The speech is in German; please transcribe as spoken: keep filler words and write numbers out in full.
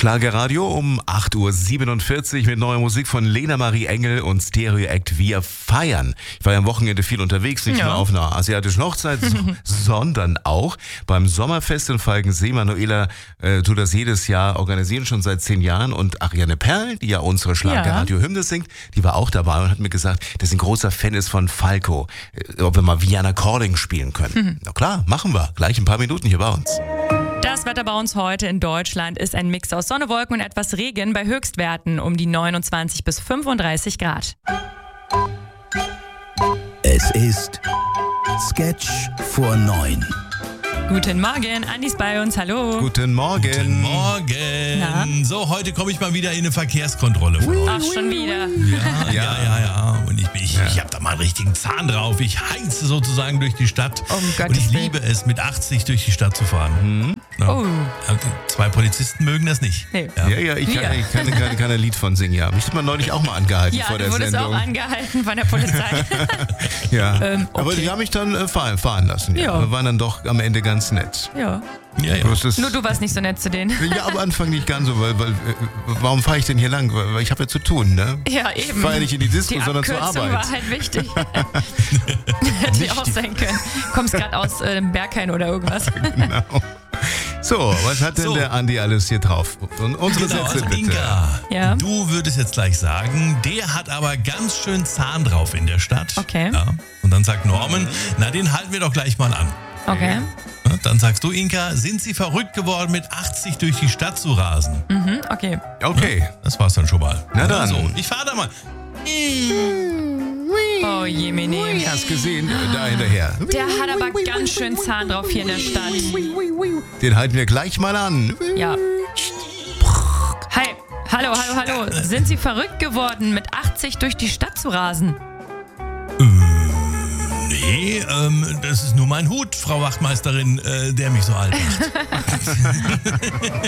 Schlagerradio um acht Uhr siebenundvierzig mit neuer Musik von Lena Marie Engel und Stereo Act. Wir feiern. Ich war ja am Wochenende viel unterwegs, nicht ja. nur auf einer asiatischen Hochzeit, sondern auch beim Sommerfest in Falkensee. Manuela äh, tut das jedes Jahr, organisieren schon seit zehn Jahren. Und Ariane Perl, die ja unsere Schlagerradio-Hymne singt, die war auch dabei und hat mir gesagt, dass sie ein großer Fan ist von Falco. Äh, ob wir mal Vienna Calling spielen können. Mhm. Na klar, machen wir. Gleich ein paar Minuten hier bei uns. Das Wetter bei uns heute in Deutschland ist ein Mix aus Sonne, Wolken und etwas Regen bei Höchstwerten um die neunundzwanzig bis fünfunddreißig Grad. Es ist Sketch vor neun. Guten Morgen, Andi ist bei uns, hallo. Guten Morgen. Guten Morgen. Na? So, heute komme ich mal wieder in eine Verkehrskontrolle von euch. Ach, schon wieder. Ja, ja, ja, ja. Und ich, bin- ich, Ja. ich habe da mal einen richtigen Zahn drauf. Ich heize sozusagen durch die Stadt. Um Und Gottes ich Willen. liebe es, mit achtzig durch die Stadt zu fahren. Mhm. Ja. Oh. Ja, Zwei Polizisten mögen das nicht. Nee. Ja. Ja, ja, ich kann, Ja. ich kann, kann, kann ein Lied von singen, ja. Mich hat man neulich auch mal angehalten Ja, vor der du wurdest Sendung. auch angehalten von der Polizei. ja. Ähm, Aber okay. die haben mich dann äh, fahren, fahren lassen. Ja. Ja. Wir waren dann doch am Ende ganz nett. Ja. Ja, ja. Das ist, Nur du warst nicht so nett zu denen. ja, am Anfang nicht ganz so, weil, weil äh, warum fahre ich denn hier lang? Weil weil ich habe ja zu tun, ne? Ja, eben. Ich fahre ja nicht in die Disco, Die sondern zur Abkürzung Arbeit. war halt wichtig. Hätte auch sein können. Kommst gerade aus äh, Berghain oder irgendwas. Genau. So, was hat denn So. der Andi alles hier drauf? Und unsere Genau, Sätze also bitte. Inka, Ja. du würdest jetzt gleich sagen, der hat aber ganz schön Zahn drauf in der Stadt. Okay. Ja. Und dann sagt Norman, na den halten wir doch gleich mal an. Okay. Ja, dann sagst du, Inka, sind sie verrückt geworden, mit achtzig durch die Stadt zu rasen? Mhm, okay. Okay. Das war's dann schon mal. Na dann. So, ich fahr da mal. Oh je, Mene. Ui, hast gesehen, da hinterher. Der hat aber ganz schön Zahn drauf hier in der Stadt. Den halten wir gleich mal an. Ja. Hi. Hallo, hallo, hallo. Sind Sie verrückt geworden, mit achtzig durch die Stadt zu rasen? Nee, ähm, das ist nur mein Hut, Frau Wachtmeisterin, äh, der mich so alt macht.